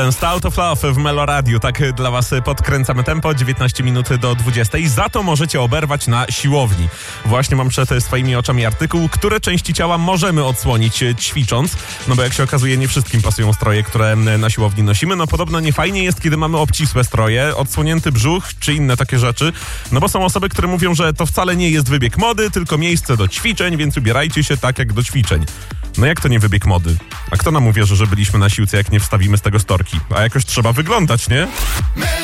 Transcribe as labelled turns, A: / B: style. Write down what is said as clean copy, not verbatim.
A: Stout of Love w Meloradiu. Tak dla was podkręcamy tempo, 19 minut do 20. Za to możecie oberwać na siłowni. Właśnie mam przed swoimi oczami artykuł, które części ciała możemy odsłonić ćwicząc. No bo jak się okazuje, nie wszystkim pasują stroje, które na siłowni nosimy. No podobno niefajnie jest, kiedy mamy obcisłe stroje, odsłonięty brzuch czy inne takie rzeczy. No bo są osoby, które mówią, że to wcale nie jest wybieg mody, tylko miejsce do ćwiczeń, więc ubierajcie się tak jak do ćwiczeń. No jak to nie wybieg mody? A kto nam uwierzy, że byliśmy na siłce, jak nie wstawimy z tego storki? A jakoś trzeba wyglądać, nie?